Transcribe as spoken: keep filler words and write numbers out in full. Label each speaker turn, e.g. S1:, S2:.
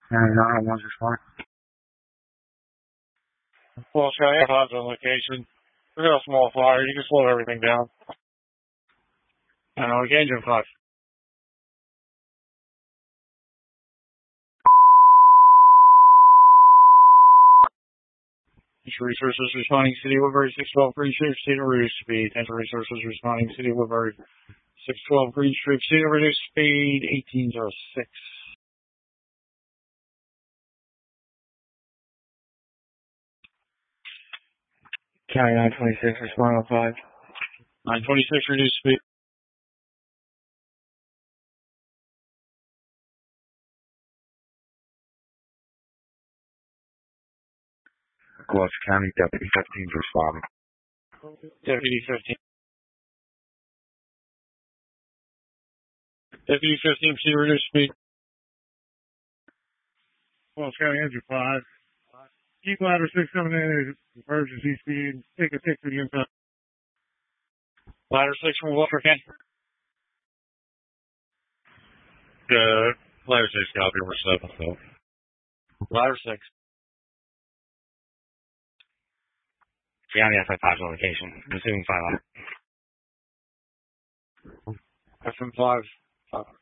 S1: nine nine one six one.
S2: Well, Sky, F on location. We got a small fire. You can slow everything down. I know, we engine five. Resources responding City Woodbury six twelve Green Street, Cedar reduced speed. Enter resources responding City Woodbury six twelve Green Street, Cedar reduced speed eighteen oh six.
S1: County nine twenty-six, respond on five.
S2: nine twenty-six reduced speed.
S1: Gloucester County Deputy fifteen responding.
S2: Deputy fifteen. Deputy fifteen, Cedar reduced speed. Gloucester County Engine five. Keep ladder six coming in at emergency speed. Take a tick to the inside. Ladder six from Gloucester County. Uh, ladder six copy number seven, so. Ladder six.
S1: County F I five location. Receiving five.
S2: F M five. Uh,